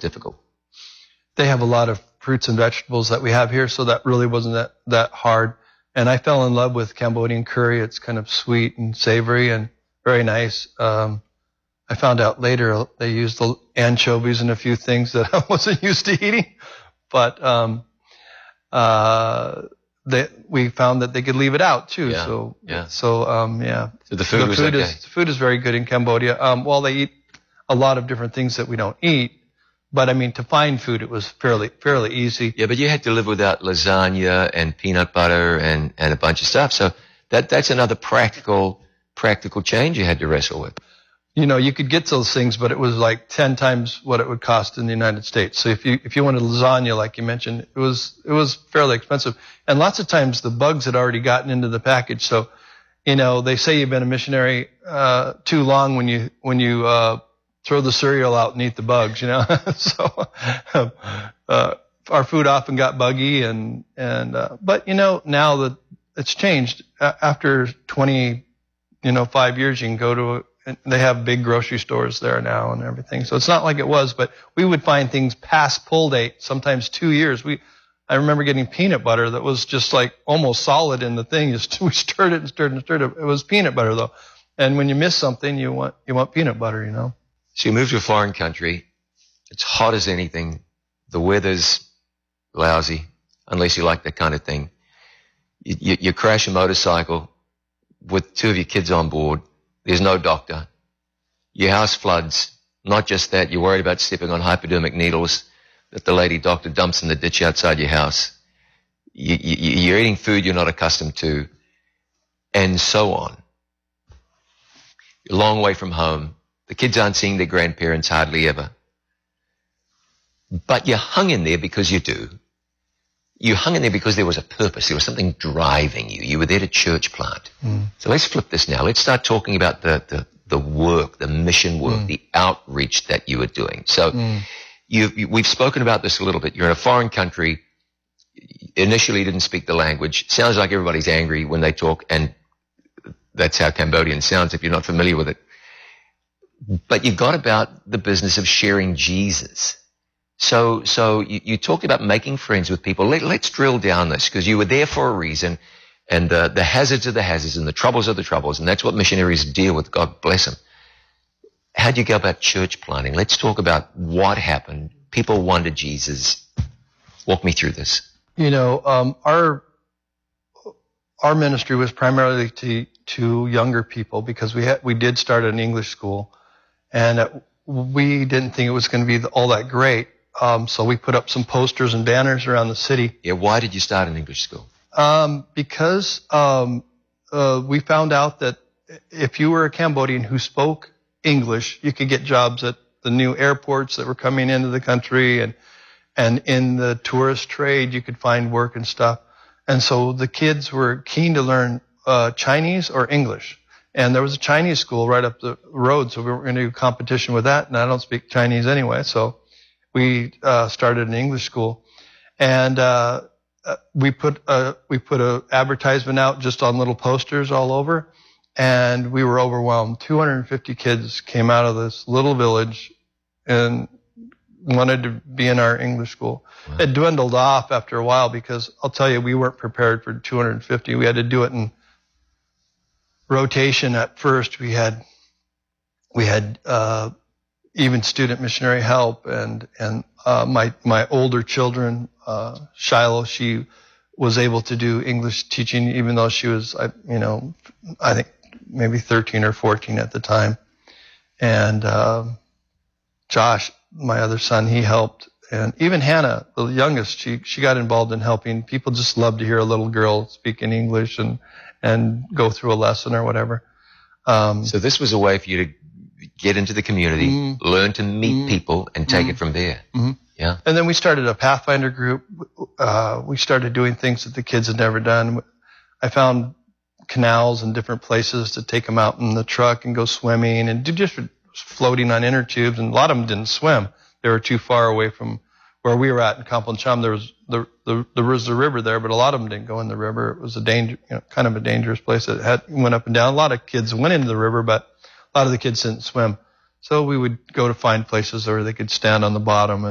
difficult? They have a lot of fruits and vegetables that we have here, so that really wasn't that hard. And I fell in love with Cambodian curry. It's kind of sweet and savory and very nice. I found out later they used the anchovies in a few things that I wasn't used to eating, but we found that they could leave it out too. Yeah. So the food was okay. The food is very good in Cambodia. Well, they eat a lot of different things that we don't eat, but I mean, to find food, it was fairly easy. Yeah, but you had to live without lasagna and peanut butter and a bunch of stuff. So that's another practical change you had to wrestle with. You know, you could get those things, but it was like 10 times what it would cost in the United States. So if you wanted lasagna, like you mentioned, it was fairly expensive. And lots of times the bugs had already gotten into the package. So, you know, they say you've been a missionary too long when you throw the cereal out and eat the bugs, you know. So our food often got buggy but you know, now that it's changed, after 5 years, you can go to they have big grocery stores there now and everything. So it's not like it was, but we would find things past pull date, sometimes 2 years. I remember getting peanut butter that was just like almost solid in the thing. We stirred it and stirred it and stirred it. It was peanut butter though. And when you miss something, you want peanut butter, you know. So you move to a foreign country. It's hot as anything. The weather's lousy, unless you like that kind of thing. You crash a motorcycle with 2 of your kids on board. There's no doctor. Your house floods. Not just that, you're worried about stepping on hypodermic needles that the lady doctor dumps in the ditch outside your house. You're eating food you're not accustomed to, and so on. You're a long way from home. The kids aren't seeing their grandparents hardly ever. But you hung in there because you do. You hung in there because there was a purpose. There was something driving you. You were there to church plant. So let's flip this now. Let's start talking about the work, the mission work, the outreach that you were doing. So we've spoken about this a little bit. You're in a foreign country. Initially, you didn't speak the language. Sounds like everybody's angry when they talk, and that's how Cambodian sounds if you're not familiar with it. But you got about the business of sharing Jesus. So you talked about making friends with people. Let's drill down this, because you were there for a reason, and the hazards are the hazards and the troubles are the troubles, and that's what missionaries deal with. God bless them. How'd you go about church planting? Let's talk about what happened. People wanted Jesus. Walk me through this. You know, our ministry was primarily to younger people, because we did start an English school, and we didn't think it was going to be all that great. So we put up some posters and banners around the city. Yeah, why did you start an English school? Because we found out that if you were a Cambodian who spoke English, you could get jobs at the new airports that were coming into the country, and in the tourist trade you could find work and stuff. And so the kids were keen to learn Chinese or English. And there was a Chinese school right up the road, so we were going to do competition with that, and I don't speak Chinese anyway, so we started an English school. And we put a advertisement out just on little posters all over, and we were overwhelmed. 250 kids came out of this little village and wanted to be in our English school. Wow. It dwindled off after a while, because I'll tell you, we weren't prepared for 250. We had to do it in rotation at first. We had even student missionary help, and my older children, Shiloh, she was able to do English teaching, even though she was, I think maybe 13 or 14 at the time. And Josh, my other son, he helped. And even Hannah, the youngest, she got involved in helping. People just love to hear a little girl speak in English and go through a lesson or whatever. So this was a way for you to get into the community, learn to meet people, and take it from there. Yeah. And then we started a Pathfinder group. We started doing things that the kids had never done. I found canals and different places to take them out in the truck and go swimming and do just floating on inner tubes. And a lot of them didn't swim. They were too far away from where we were at in Kampong Cham. There was the river there, but a lot of them didn't go in the river. It was kind of a dangerous place that went up and down. A lot of kids went into the river, but a lot of the kids didn't swim. So we would go to find places where they could stand on the bottom